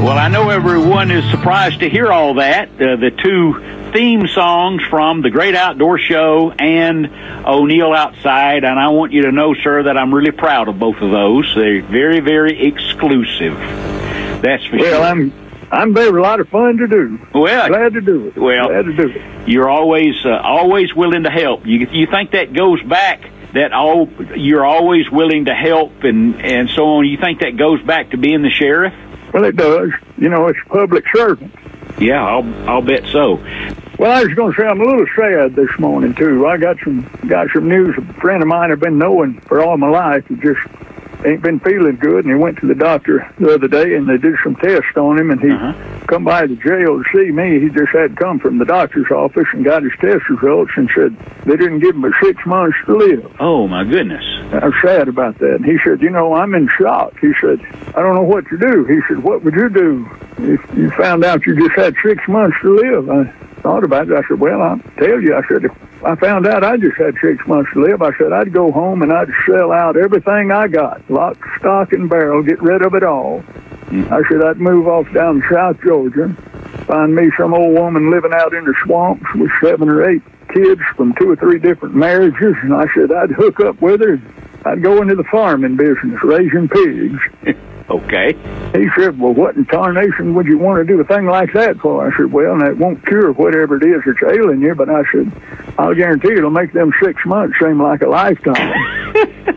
Well, I know everyone is surprised to hear all that. The two theme songs from The Great Outdoor Show and O'Neill Outside, and I want you to know, sir, that I'm really proud of both of those. They're very, very exclusive. That's for sure. Well, they're a lot of fun to do. Well, glad to do it. Well, glad to do it. You're always willing to help. You think that goes back? You're always willing to help and so on. You think that goes back to being the sheriff? Well, it does. You know, it's public servant. Yeah, I'll bet so. Well, I was going to say I'm a little sad this morning too. I got some news. A friend of mine I've been knowing for all my life. He just ain't been feeling good, and he went to the doctor the other day, and they did some tests on him, and he come by the jail to see me. He just had come from the doctor's office and got his test results and said they didn't give him but 6 months to live. Oh, my goodness. I was sad about that. And he said, you know, I'm in shock. He said, I don't know what to do. He said, what would you do if you found out you just had 6 months to live? I thought about it. I said, well, I'll tell you. I said, if I found out I just had 6 months to live, I said, I'd go home and I'd sell out everything I got, lock, stock, and barrel, get rid of it all. I said, I'd move off down to South Georgia, find me some old woman living out in the swamps with 7 or 8 kids from 2 or 3 different marriages, and I said, I'd hook up with her. I'd go into the farming business, raising pigs. Okay. He said, well, what in tarnation would you want to do a thing like that for? I said, well, that won't cure whatever it is that's ailing you, but I said, I'll guarantee it'll make them 6 months seem like a lifetime.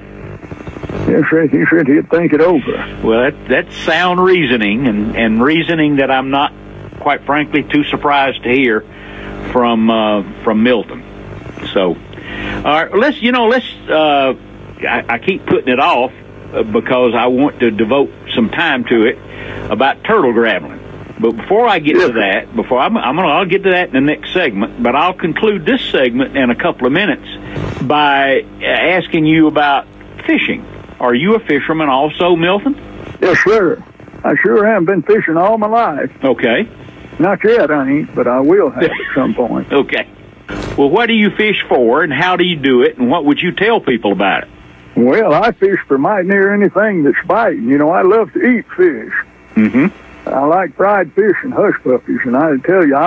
He said he'd think it over. Well, that's sound reasoning, and reasoning that I'm not, quite frankly, too surprised to hear from Milton. So, all right, I keep putting it off because I want to devote some time to it about turtle grabbling. But before I get to that, I'll get to that in the next segment. But I'll conclude this segment in a couple of minutes by asking you about fishing. Are you a fisherman also, Milton? Yes, sir. I sure have been fishing all my life. Okay. Not yet, I ain't, but I will have at some point. Okay. Well, what do you fish for, and how do you do it, and what would you tell people about it? Well, I fish for might near anything that's biting. You know, I love to eat fish. Mm-hmm. I like fried fish and hush puppies, and I tell you,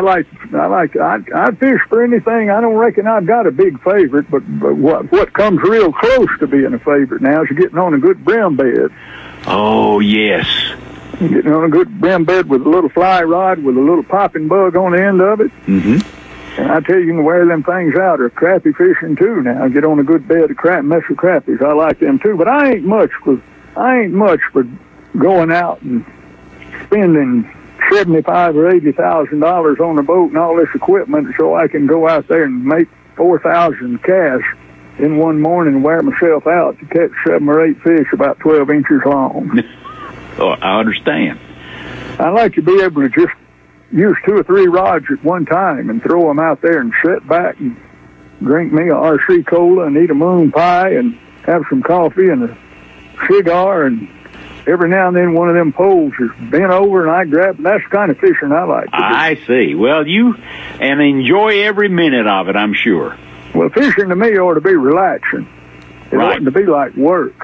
I fish for anything. I don't reckon I've got a big favorite, but what comes real close to being a favorite now is getting on a good brim bed. Oh, yes. Getting on a good brim bed with a little fly rod with a little popping bug on the end of it. Mm-hmm. And I tell you, you can wear them things out, or crappie fishing too now. Get on a good bed of mess with crappies. I like them too, but I ain't much for going out and spending $75,000 or $80,000 on a boat and all this equipment so I can go out there and make 4,000 casts in one morning and wear myself out to catch 7 or 8 fish about 12 inches long. Oh, I understand. I like to be able to just use 2 or 3 rods at one time and throw them out there and sit back and drink me a RC Cola and eat a moon pie and have some coffee and a cigar, and every now and then one of them poles is bent over and I grab, and that's the kind of fishing I like to do. I see. Well, and enjoy every minute of it, I'm sure. Well, fishing to me ought to be relaxing. It oughtn't to be like work.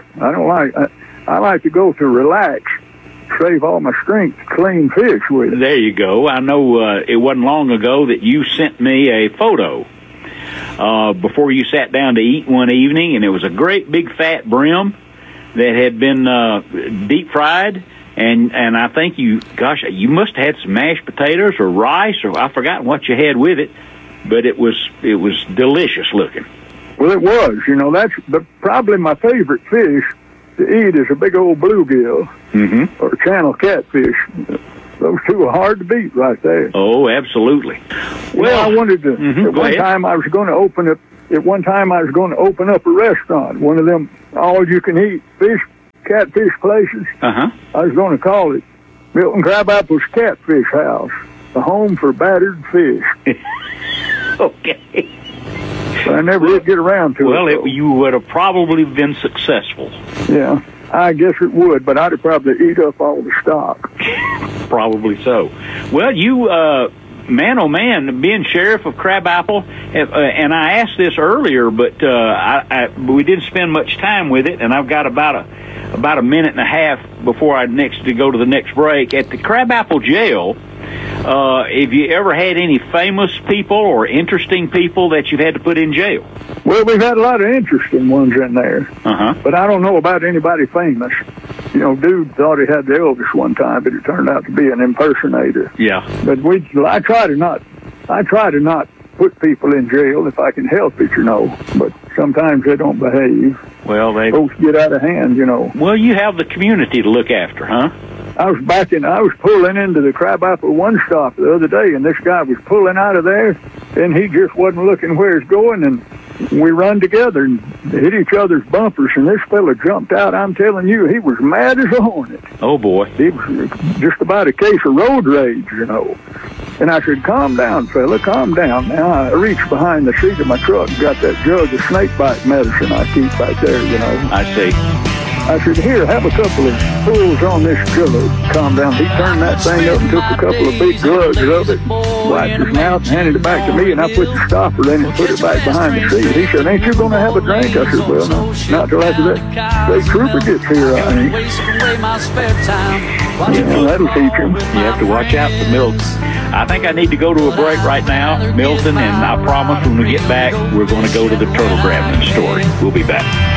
I like to go to relax, save all my strength to clean fish with. There you go. I know it wasn't long ago that you sent me a photo before you sat down to eat one evening, and it was a great big fat brim that had been deep fried, and I think you must have had some mashed potatoes or rice, or I've forgotten what you had with it, but it was delicious looking. Well, it was. You know, that's probably my favorite fish to eat is a big old bluegill or channel catfish. Those two are hard to beat right there. Oh, absolutely. Well, I wanted to. At one time, I was going to open up a restaurant, one of them all-you-can-eat catfish places. I was going to call it Milton Crabapple's Catfish House, the home for battered fish. Okay. But I never did get around to it. Well, you would have probably been successful. Yeah, I guess it would, but I'd probably eat up all the stock. Probably so. Well, you, man, oh man, being sheriff of Crabapple, and I asked this earlier, but we didn't spend much time with it, and I've got about about a minute and a half before I to go to the next break. At the Crabapple Jail, have you ever had any famous people or interesting people that you've had to put in jail? Well, we've had a lot of interesting ones in there. But I don't know about anybody famous. You know, dude thought he had the Elvis one time, but it turned out to be an impersonator. Yeah. But I try to not put people in jail if I can help it, you know. But sometimes they don't behave. Well, folks get out of hand, you know. Well, you have the community to look after, huh? I was pulling into the Crabapple one stop the other day, and this guy was pulling out of there, and he just wasn't looking where he's going, and we run together and hit each other's bumpers, and this fella jumped out. I'm telling you, he was mad as a hornet. Oh, boy. It was just about a case of road rage, you know. And I said, calm down, fella, calm down. Now, I reached behind the seat of my truck and got that jug of snake bite medicine I keep back there, you know. I see. I said, here, have a couple of pulls on this jug. Calm down. He turned that thing up and took a couple of big glugs of it, wiped his mouth, and handed it back to me, and I put the stopper in and put it back behind the seat. He said, ain't you going to have a drink? I said, well, no, not till after that state trooper gets here, I ain't. Yeah, that'll teach him. You have to watch out for Milton. I think I need to go to a break right now, Milton, and I promise when we get back, we're going to go to the turtle grabbing story. We'll be back.